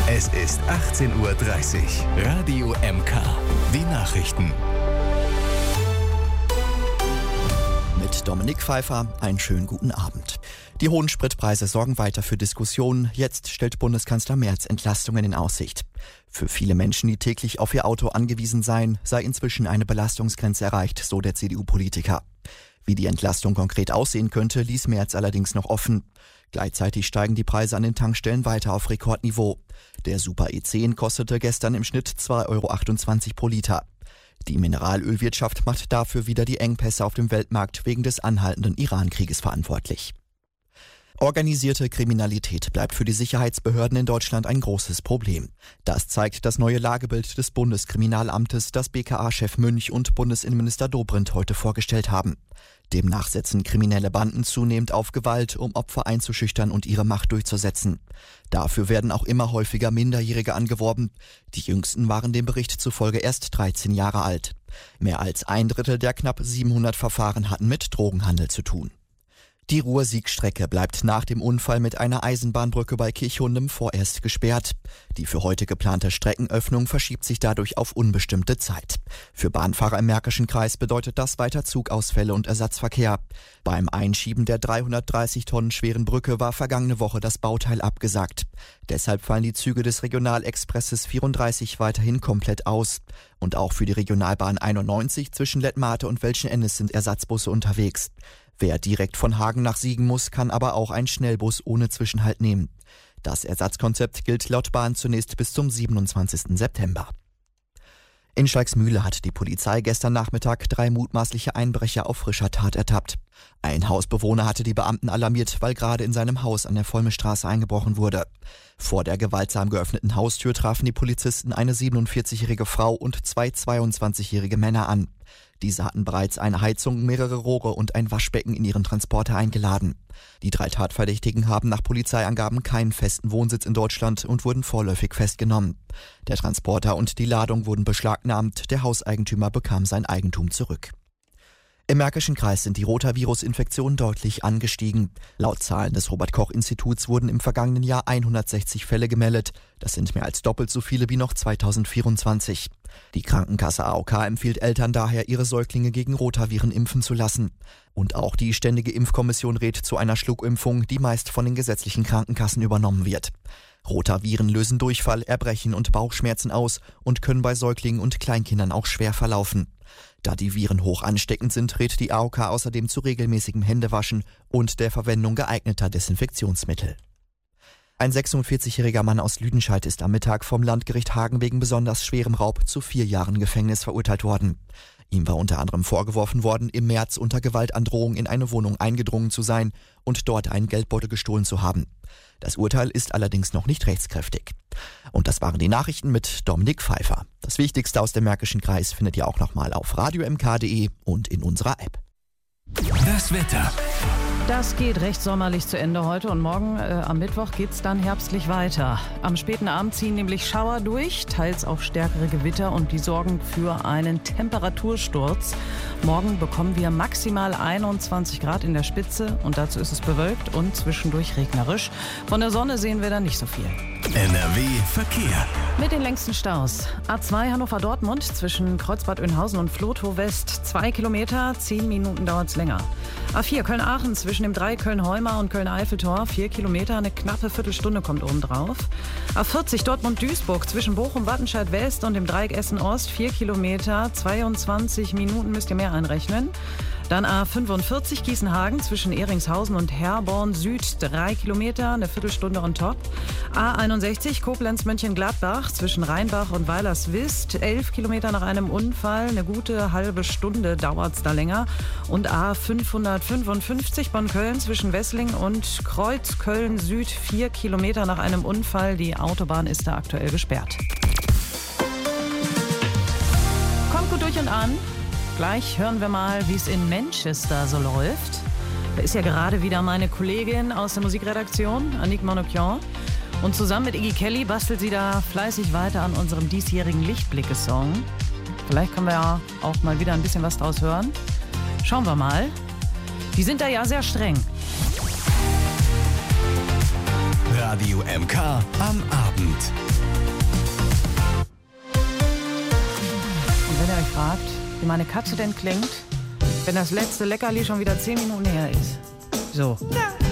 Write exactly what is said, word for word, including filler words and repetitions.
Es ist achtzehn Uhr dreißig. Radio M K. Die Nachrichten. Mit Dominik Pfeiffer einen schönen guten Abend. Die hohen Spritpreise sorgen weiter für Diskussionen. Jetzt stellt Bundeskanzler Merz Entlastungen in Aussicht. Für viele Menschen, die täglich auf ihr Auto angewiesen seien, sei inzwischen eine Belastungsgrenze erreicht, so der C D U-Politiker. Wie die Entlastung konkret aussehen könnte, ließ Merz allerdings noch offen. Gleichzeitig steigen die Preise an den Tankstellen weiter auf Rekordniveau. Der Super E zehn kostete gestern im Schnitt zwei Euro achtundzwanzig pro Liter. Die Mineralölwirtschaft macht dafür wieder die Engpässe auf dem Weltmarkt wegen des anhaltenden Iran-Krieges verantwortlich. Organisierte Kriminalität bleibt für die Sicherheitsbehörden in Deutschland ein großes Problem. Das zeigt das neue Lagebild des Bundeskriminalamtes, das B K A-Chef Münch und Bundesinnenminister Dobrindt heute vorgestellt haben. Demnach setzen kriminelle Banden zunehmend auf Gewalt, um Opfer einzuschüchtern und ihre Macht durchzusetzen. Dafür werden auch immer häufiger Minderjährige angeworben. Die jüngsten waren dem Bericht zufolge erst dreizehn Jahre alt. Mehr als ein Drittel der knapp siebenhundert Verfahren hatten mit Drogenhandel zu tun. Die Ruhr-Sieg-Strecke bleibt nach dem Unfall mit einer Eisenbahnbrücke bei Kirchhundem vorerst gesperrt. Die für heute geplante Streckenöffnung verschiebt sich dadurch auf unbestimmte Zeit. Für Bahnfahrer im Märkischen Kreis bedeutet das weiter Zugausfälle und Ersatzverkehr. Beim Einschieben der dreihundertdreißig Tonnen schweren Brücke war vergangene Woche das Bauteil abgesagt. Deshalb fallen die Züge des Regionalexpresses vierunddreißig weiterhin komplett aus. Und auch für die Regionalbahn einundneunzig zwischen Lettmate und Welschen-Ennis sind Ersatzbusse unterwegs. Wer direkt von Hagen nach Siegen muss, kann aber auch einen Schnellbus ohne Zwischenhalt nehmen. Das Ersatzkonzept gilt laut Bahn zunächst bis zum siebenundzwanzigsten September. In Schalksmühle hat die Polizei gestern Nachmittag drei mutmaßliche Einbrecher auf frischer Tat ertappt. Ein Hausbewohner hatte die Beamten alarmiert, weil gerade in seinem Haus an der Vollmestraße eingebrochen wurde. Vor der gewaltsam geöffneten Haustür trafen die Polizisten eine siebenundvierzigjährige Frau und zwei zweiundzwanzigjährige Männer an. Diese hatten bereits eine Heizung, mehrere Rohre und ein Waschbecken in ihren Transporter eingeladen. Die drei Tatverdächtigen haben nach Polizeiangaben keinen festen Wohnsitz in Deutschland und wurden vorläufig festgenommen. Der Transporter und die Ladung wurden beschlagnahmt, der Hauseigentümer bekam sein Eigentum zurück. Im Märkischen Kreis sind die Rotavirus-Infektionen deutlich angestiegen. Laut Zahlen des Robert-Koch-Instituts wurden im vergangenen Jahr hundertsechzig Fälle gemeldet. Das sind mehr als doppelt so viele wie noch zweitausendvierundzwanzig. Die Krankenkasse A O K empfiehlt Eltern daher, ihre Säuglinge gegen Rotaviren impfen zu lassen. Und auch die Ständige Impfkommission rät zu einer Schluckimpfung, die meist von den gesetzlichen Krankenkassen übernommen wird. Rotaviren lösen Durchfall, Erbrechen und Bauchschmerzen aus und können bei Säuglingen und Kleinkindern auch schwer verlaufen. Da die Viren hoch ansteckend sind, rät die A O K außerdem zu regelmäßigem Händewaschen und der Verwendung geeigneter Desinfektionsmittel. Ein sechsundvierzigjähriger Mann aus Lüdenscheid ist am Mittag vom Landgericht Hagen wegen besonders schwerem Raub zu vier Jahren Gefängnis verurteilt worden. Ihm war unter anderem vorgeworfen worden, im März unter Gewaltandrohung in eine Wohnung eingedrungen zu sein und dort einen Geldbeutel gestohlen zu haben. Das Urteil ist allerdings noch nicht rechtskräftig. Und das waren die Nachrichten mit Dominik Pfeiffer. Das Wichtigste aus dem Märkischen Kreis findet ihr auch nochmal auf radio m k punkt d e und in unserer App. Das Wetter. Das geht recht sommerlich zu Ende heute und morgen äh, am Mittwoch geht's dann herbstlich weiter. Am späten Abend ziehen nämlich Schauer durch, teils auch stärkere Gewitter und die sorgen für einen Temperatursturz. Morgen bekommen wir maximal einundzwanzig Grad in der Spitze und dazu ist es bewölkt und zwischendurch regnerisch. Von der Sonne sehen wir dann nicht so viel. N R W Verkehr. Mit den längsten Staus. A zwei Hannover-Dortmund zwischen Kreuzbad Oeynhausen und Vlotho West. Zwei Kilometer, zehn Minuten dauert's länger. A vier Köln-Aachen zwischen dem Dreieck Köln-Heumar und Köln-Eiffeltor. Vier Kilometer, eine knappe Viertelstunde kommt oben drauf. A vierzig Dortmund-Duisburg zwischen Bochum-Wattenscheid West und dem Dreieck Essen-Ost. Vier Kilometer, zweiundzwanzig Minuten müsst ihr mehr einrechnen. Dann A fünfundvierzig Gießenhagen zwischen Ehringshausen und Herborn Süd. Drei Kilometer, eine Viertelstunde on top. A einundsechzig Koblenz-Mönchengladbach zwischen Rheinbach und Weilerswist. Elf Kilometer nach einem Unfall, eine gute halbe Stunde dauert's da länger. Und A fünfhundertfünfundfünfzig Bonn-Köln zwischen Wessling und Kreuzköln Süd. Vier Kilometer nach einem Unfall. Die Autobahn ist da aktuell gesperrt. Kommt gut durch und an. Gleich hören wir mal, wie es in Manchester so läuft. Da ist ja gerade wieder meine Kollegin aus der Musikredaktion, Annick Monocchian. Und zusammen mit Iggy Kelly bastelt sie da fleißig weiter an unserem diesjährigen Lichtblicke-Song. Vielleicht können wir ja auch mal wieder ein bisschen was draus hören. Schauen wir mal. Die sind da ja sehr streng. Radio M K am Abend. gefragt, wie meine Katze denn klingt, wenn das letzte Leckerli schon wieder zehn Minuten her ist. So. Ja.